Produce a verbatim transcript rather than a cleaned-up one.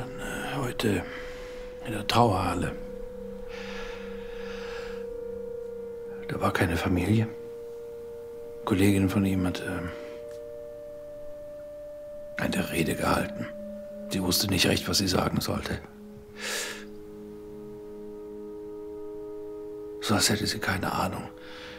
Dann äh, heute in der Trauerhalle. Da war keine Familie. Eine Kollegin von ihm hat äh, eine Rede gehalten. Sie wusste nicht recht, was sie sagen sollte. So als hätte sie keine Ahnung,